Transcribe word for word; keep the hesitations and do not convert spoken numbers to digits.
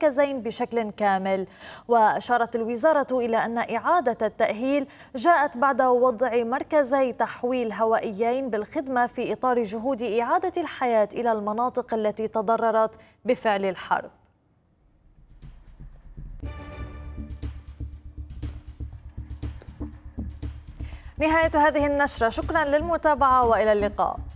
المركزين بشكل كامل. وأشارت الوزارة إلى أن إعادة التأهيل جاءت بعد وضع مركزي تحويل هوائيين بالخدمة في إطار جهود إعادة الحياة إلى المناطق التي تضررت بفعل الحرب. نهاية هذه النشرة، شكرا للمتابعة وإلى اللقاء.